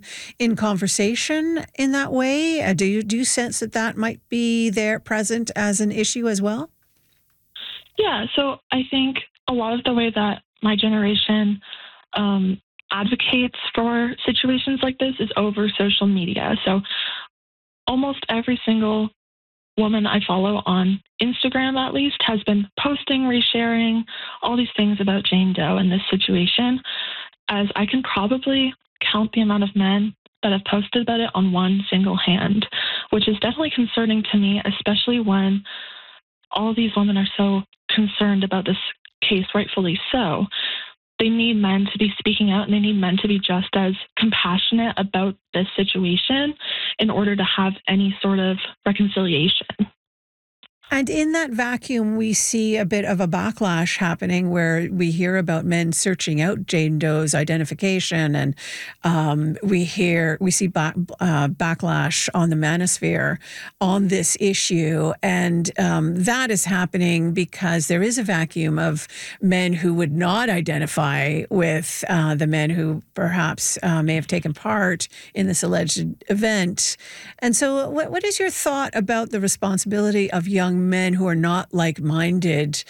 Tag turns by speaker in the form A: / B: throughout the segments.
A: in conversation in that way? Do you sense that might be there present as an issue as well?
B: Yeah, so I think a lot of the way that my generation advocates for situations like this is over social media. So almost every single woman I follow on Instagram, at least, has been posting, resharing all these things about Jane Doe and this situation, as I can probably count the amount of men that have posted about it on one single hand, which is definitely concerning to me, especially when all these women are so concerned about this case, rightfully so. They need men to be speaking out, and they need men to be just as compassionate about this situation in order to have any sort of reconciliation.
A: And in that vacuum, we see a bit of a backlash happening where we hear about men searching out Jane Doe's identification, and we see backlash on the manosphere on this issue, and that is happening because there is a vacuum of men who would not identify with the men who perhaps may have taken part in this alleged event. And so, what is your thought about the responsibility of young men who are not like-minded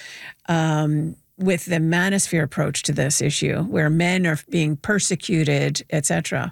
A: with the manosphere approach to this issue, where men are being persecuted, etc.?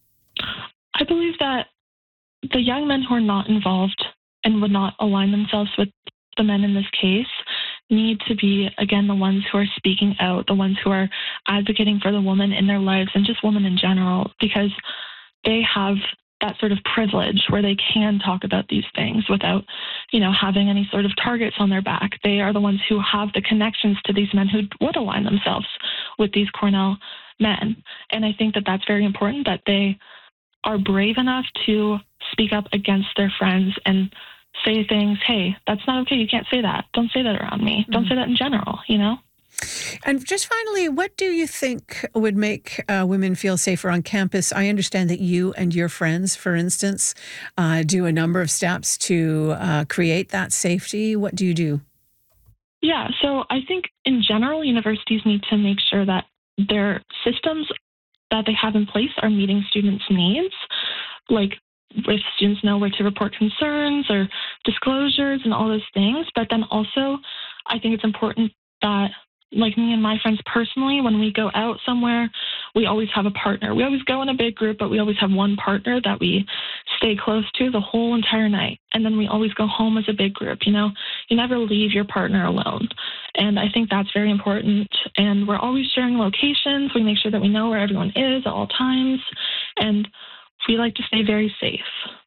B: I believe that the young men who are not involved and would not align themselves with the men in this case need to be, again, the ones who are speaking out, the ones who are advocating for the woman in their lives and just women in general, because they have that sort of privilege where they can talk about these things without, having any sort of targets on their back. They are the ones who have the connections to these men who would align themselves with these Cornell men. And I think that that's very important, that they are brave enough to speak up against their friends and say things, hey, that's not okay. You can't say that. Don't say that around me. Don't say that in general,
A: And just finally, what do you think would make women feel safer on campus? I understand that you and your friends, for instance, do a number of steps to create that safety. What do you do?
B: Yeah, so I think in general, universities need to make sure that their systems that they have in place are meeting students' needs, like if students know where to report concerns or disclosures and all those things. But then also, I think it's important that, like me and my friends personally, when we go out somewhere, we always have a partner. We always go in a big group, but we always have one partner that we stay close to the whole entire night. And then we always go home as a big group, You never leave your partner alone. And I think that's very important. And we're always sharing locations. We make sure that we know where everyone is at all times. And we like to stay very safe.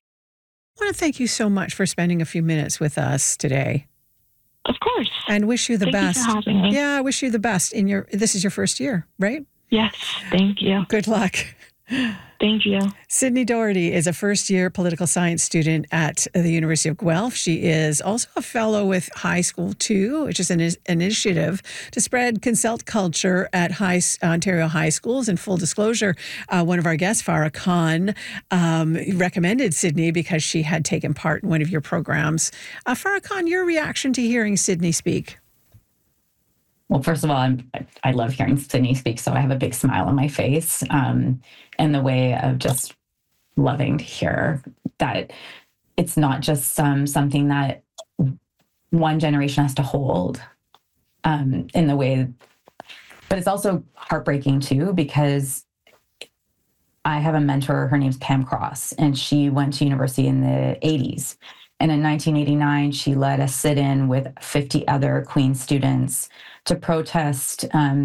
A: I want to thank you so much for spending a few minutes with us today.
B: Of course.
A: And wish you the best.
B: Thank you for having me.
A: Yeah, I wish you the best this is your first year, right?
B: Yes, thank you.
A: Good luck.
B: Thank you.
A: Sydney Doherty is a first-year political science student at the University of Guelph. She is also a fellow with High School 2, which is an initiative to spread consult culture at Ontario high schools. And full disclosure, one of our guests, Farah Khan, recommended Sydney because she had taken part in one of your programs. Farah Khan, your reaction to hearing Sydney speak?
C: Well, first of all, I love hearing Sydney speak, so I have a big smile on my face, and the way of just loving to hear that it's not just something that one generation has to hold in the way, but it's also heartbreaking too, because I have a mentor, her name's Pam Cross, and she went to university in the 80s. And in 1989, she led a sit-in with 50 other Queen's students to protest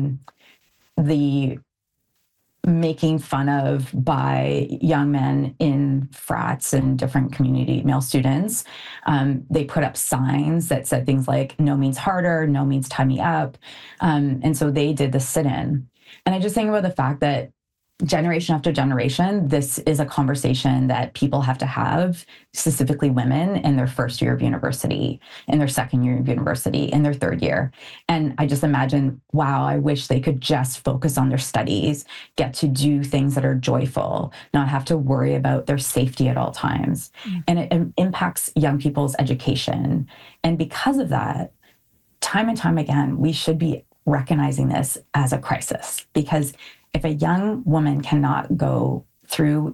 C: the making fun of by young men in frats and different community male students. They put up signs that said things like, no means harder, no means tie me up. And so they did the sit-in. And I just think about the fact that generation after generation, this is a conversation that people have to have, specifically women, in their first year of university, in their second year of university, in their third year. And I just imagine, wow, I wish they could just focus on their studies, get to do things that are joyful, not have to worry about their safety at all times. And it impacts young people's education. And because of that, time and time again, we should be recognizing this as a crisis, because if a young woman cannot go through